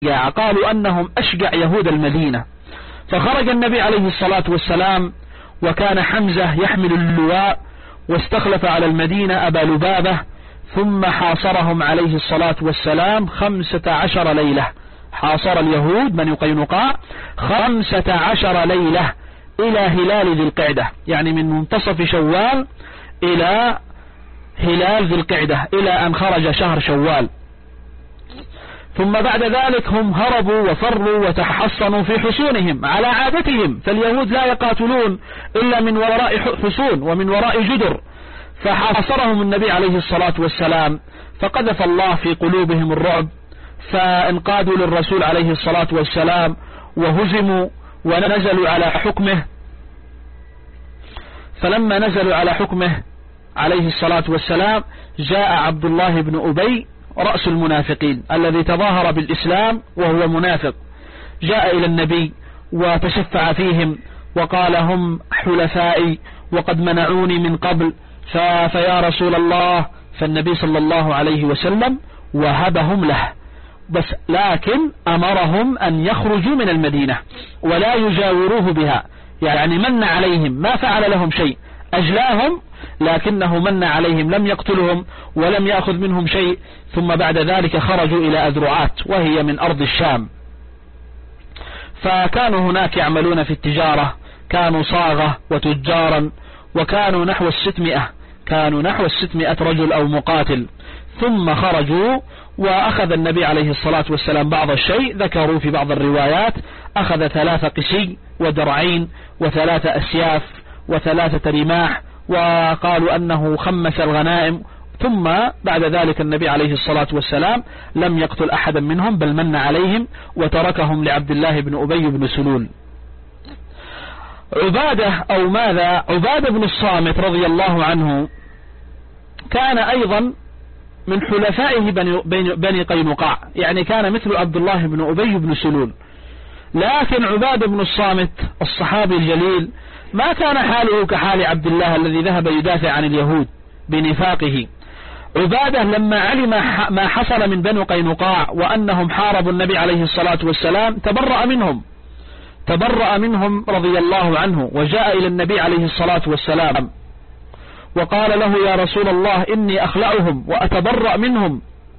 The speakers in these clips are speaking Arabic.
قالوا أنهم أشجع يهود المدينة. فخرج النبي عليه الصلاة والسلام وكان حمزة يحمل اللواء، واستخلف على المدينة أبا لبابة، ثم حاصرهم عليه الصلاة والسلام 15 ليلة. حاصر اليهود بني قينقاع 15 ليلة إلى هلال ذي القعدة، يعني من منتصف شوال إلى هلال ذي القعدة، إلى أن خرج شهر شوال. ثم بعد ذلك هم هربوا وفروا وتحصنوا في حصونهم على عادتهم، فاليهود لا يقاتلون إلا من وراء حصون ومن وراء جدر. فحاصرهم النبي عليه الصلاة والسلام، فقذف الله في قلوبهم الرعب، فانقادوا للرسول عليه الصلاة والسلام وهزموا ونزلوا على حكمه. فلما نزلوا على حكمه عليه الصلاة والسلام جاء عبد الله بن أبي رأس المنافقين الذي تظاهر بالإسلام وهو منافق، جاء إلى النبي وتشفع فيهم وقال هم حلفائي وقد منعوني من قبل، فيا رسول الله. فالنبي صلى الله عليه وسلم وهبهم له، بس لكن أمرهم أن يخرجوا من المدينة ولا يجاوروه بها، يعني من عليهم، ما فعل لهم شيء، أجلاهم لكنه من عليهم، لم يقتلهم ولم يأخذ منهم شيء. ثم بعد ذلك خرجوا إلى أذرعات وهي من أرض الشام، فكانوا هناك يعملون في التجارة، كانوا صاغة وتجارا، وكانوا نحو 600 رجل أو مقاتل. ثم خرجوا وأخذ النبي عليه الصلاة والسلام بعض الشيء، ذكروا في بعض الروايات أخذ 3 قسي ودرعين و3 أسياف و3 رماح، وقالوا أنه خمس الغنائم. ثم بعد ذلك النبي عليه الصلاة والسلام لم يقتل أحدا منهم، بل من عليهم وتركهم لعبد الله بن أبي بن سلول. عبادة بن الصامت رضي الله عنه كان أيضا من حلفائه بني قينقاع، يعني كان مثل عبد الله بن أبي بن سلول. لكن عبادة بن الصامت الصحابي الجليل ما كان حاله كحال عبد الله الذي ذهب يدافع عن اليهود بنفاقه. عبادة لما علم ما حصل من بني قينقاع وأنهم حاربوا النبي عليه الصلاة والسلام تبرأ منهم رضي الله عنه، وجاء إلى النبي عليه الصلاة والسلام وقال له يا رسول الله إني أخلعهم وأتبرأ منهم.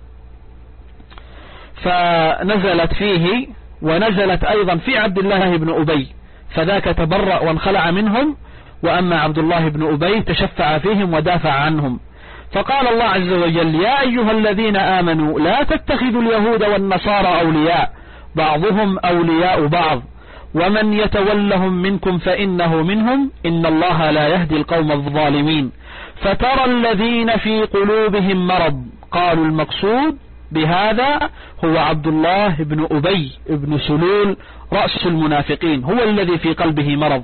فنزلت فيه ونزلت أيضا في عبد الله بن أبي، فذاك تبرأ وانخلع منهم، وأما عبد الله بن أبي تشفع فيهم ودافع عنهم. فقال الله عز وجل يا أيها الذين آمنوا لا تتخذوا اليهود والنصارى أولياء بعضهم أولياء بعض ومن يتولهم منكم فإنه منهم إن الله لا يهدي القوم الظالمين. فترى الذين في قلوبهم مرض، قالوا المقصود بهذا هو عبد الله بن أبي بن سلول رأس المنافقين، هو الذي في قلبه مرض.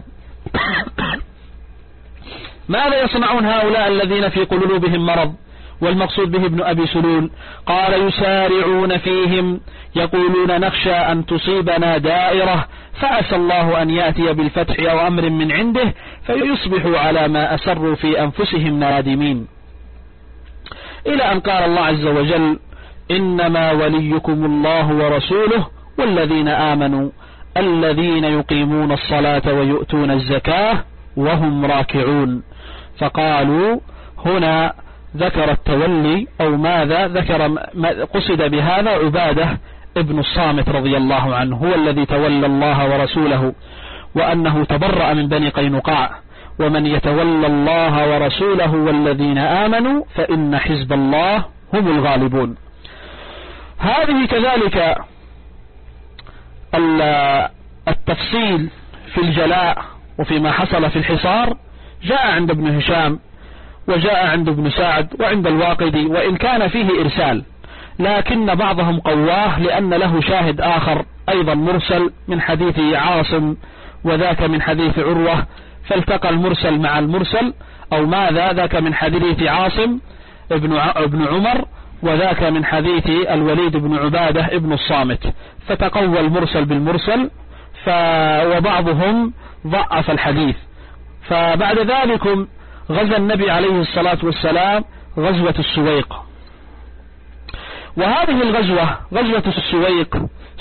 ماذا يصنعون هؤلاء الذين في قلوبهم مرض؟ والمقصود به ابن أبي سلول. قال يسارعون فيهم يقولون نخشى أن تصيبنا دائرة فعسى الله أن يأتي بالفتح أو أمر من عنده فيصبحوا على ما أسروا في أنفسهم نادمين، إلى أن قال الله عز وجل إنما وليكم الله ورسوله والذين آمنوا الذين يقيمون الصلاة ويؤتون الزكاة وهم راكعون. فقالوا هنا ذكر التولي أو ماذا ذكر، قصد بهذا عبادة ابن الصامت رضي الله عنه، هو الذي تولى الله ورسوله، وأنه تبرأ من بني قينقاع. ومن يتولى الله ورسوله والذين آمنوا فإن حزب الله هم الغالبون. هذه كذلك التفصيل في الجلاء وفيما حصل في الحصار جاء عند ابن هشام وجاء عند ابن سعد وعند الواقدي، وإن كان فيه إرسال لكن بعضهم قواه لأن له شاهد آخر أيضا مرسل من حديث عاصم وذاك من حديث عروة، فالتقى المرسل مع المرسل أو ماذا، ذاك من حديث عاصم ابن عمر وذاك من حديث الوليد بن عبادة ابن الصامت، فتقوى المرسل بالمرسل وبعضهم ضعف الحديث. فبعد ذلك غزا النبي عليه الصلاة والسلام غزوة السويق، وهذه الغزوة غزوة السويق